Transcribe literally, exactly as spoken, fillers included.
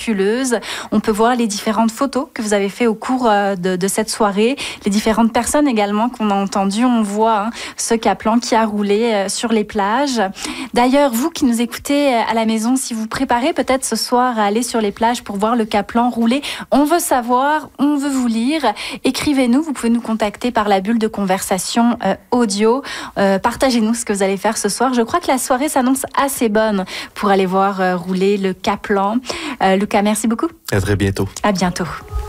miraculeuse. On peut voir les différentes photos que vous avez fait au cours de, de cette soirée, les différentes personnes également qu'on a entendues. On voit hein, ce Kaplan qui a roulé sur les plages. D'ailleurs, vous qui nous écoutez à la maison, si vous préparez peut-être ce soir à aller sur les plages pour voir le Kaplan rouler, on veut savoir, on veut vous lire. Écrivez-nous, vous pouvez nous contacter par la bulle de conversation euh, audio. Euh, partagez-nous ce que vous allez faire ce soir. Je crois que la soirée s'annonce assez bonne pour aller voir euh, rouler le Kaplan. Euh, Lucas, merci beaucoup. À très bientôt. À bientôt.